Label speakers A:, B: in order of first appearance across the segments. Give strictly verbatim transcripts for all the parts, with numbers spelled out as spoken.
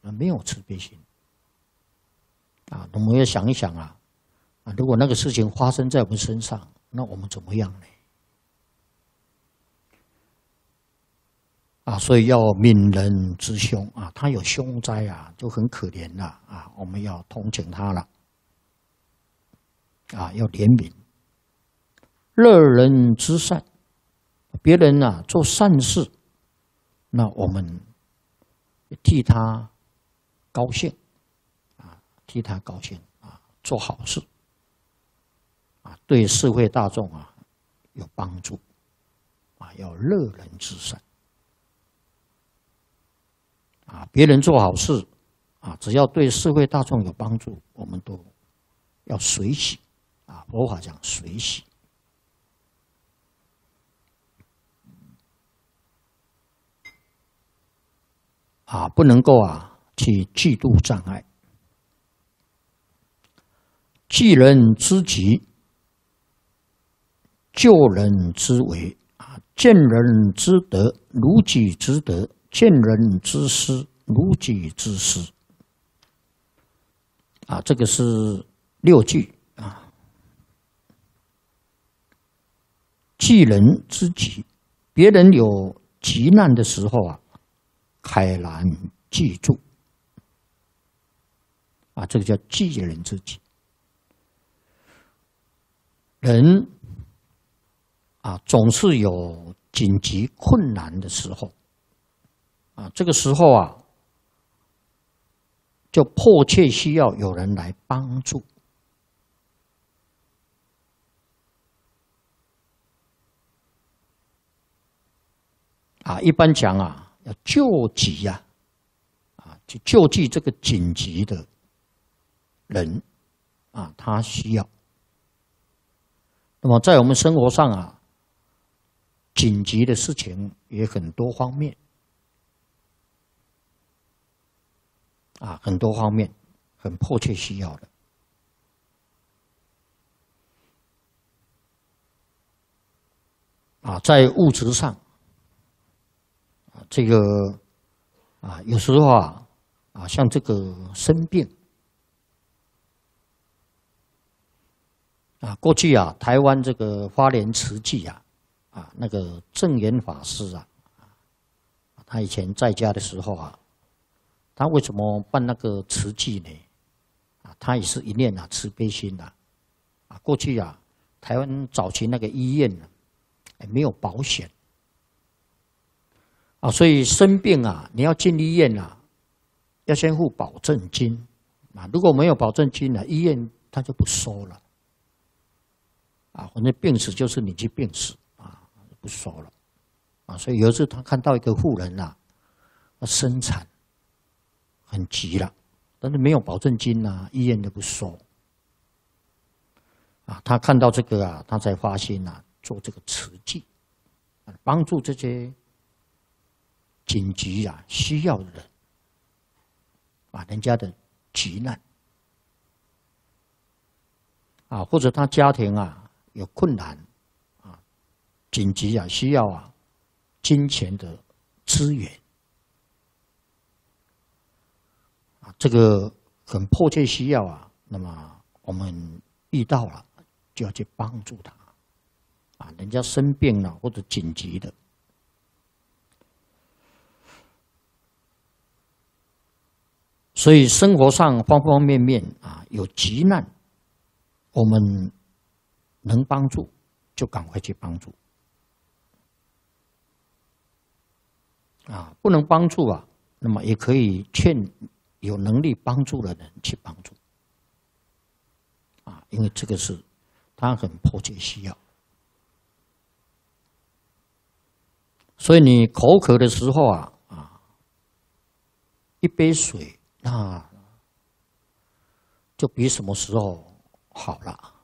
A: 那没有慈悲心啊。我们要想一想啊，啊，如果那个事情发生在我们身上，那我们怎么样呢？啊，所以要悯人之凶啊，他有凶灾啊，就很可怜了啊，我们要同情他了啊，要怜悯。乐人之善，别人啊做善事，那我们替他高兴啊，替他高兴啊，做好事啊，对社会大众啊有帮助啊，要乐人之善。啊，别人做好事，啊，只要对社会大众有帮助，我们都要随喜，啊，佛法讲随喜，啊，不能够啊去嫉妒障碍，济人之急，救人之危，啊，见人之德，如己之德。见人之失，如己之失。啊，这个是六句啊。济人之急，别人有急难的时候啊，慨然济助。啊，这个叫济人之急。人啊，总是有紧急困难的时候。啊，这个时候啊，就迫切需要有人来帮助。啊，一般讲啊，要救急呀，啊，去救济这个紧急的人，啊，他需要。那么在我们生活上啊，紧急的事情也很多方面。啊，很多方面很迫切需要的。啊，在物质上，啊，这个啊，有时候啊，啊，像这个生病，啊，过去啊，台湾这个花莲慈济啊，啊，那个正言法师啊，他以前在家的时候啊。他为什么办那个慈济呢？啊，他也是一念啊慈悲心呐、啊。啊，过去啊，台湾早期那个医院呢、啊，没有保险啊，所以生病啊，你要进医院啊，要先付保证金啊。如果没有保证金呢，医院他就不收了啊。反正病死就是你去病死啊，不收了啊。所以有一次他看到一个妇人啊，她生产。很急了，但是没有保证金啊，医院都不收。啊，他看到这个啊，他才发心啊，做这个慈济，帮助这些紧急啊需要的人，啊，人家的急难，啊，或者他家庭啊有困难，啊，紧急啊需要啊金钱的资源。这个很迫切需要啊，那么我们遇到了就要去帮助他，啊，人家生病了或者紧急的，所以生活上方方面面啊有急难，我们能帮助就赶快去帮助，啊，不能帮助啊，那么也可以劝。有能力帮助的人去帮助，啊，因为这个是他很迫切需要，所以你口渴的时候啊，啊，一杯水，那就比什么时候好了，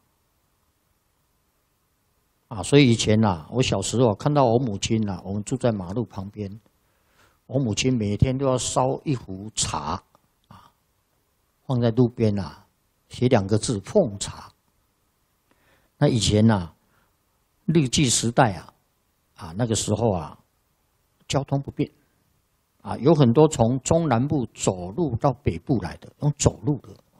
A: 啊，所以以前呐、啊，我小时候看到我母亲呐、啊，我们住在马路旁边，我母亲每天都要烧一壶茶。放在路边啊，写两个字“奉茶”。那以前呐、啊，日据时代啊，啊那个时候啊，交通不便， 啊，有很多从中南部走路到北部来的，用走路的